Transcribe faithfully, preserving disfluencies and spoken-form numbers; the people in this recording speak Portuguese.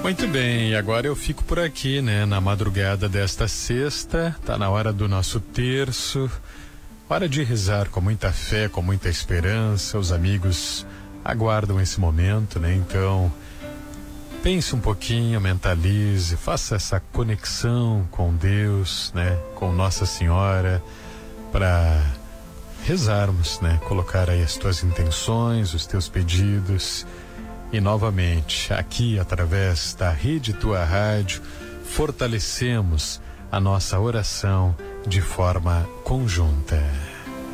Muito bem, e agora eu fico por aqui, né? Na madrugada desta sexta, tá na hora do nosso terço, hora de rezar com muita fé, com muita esperança. Os amigos aguardam esse momento, né? Então, pense um pouquinho, mentalize, faça essa conexão com Deus, né? Com Nossa Senhora, para rezarmos, né? Colocar aí as tuas intenções, os teus pedidos. E novamente, aqui através da Rede Tua Rádio, fortalecemos a nossa oração de forma conjunta.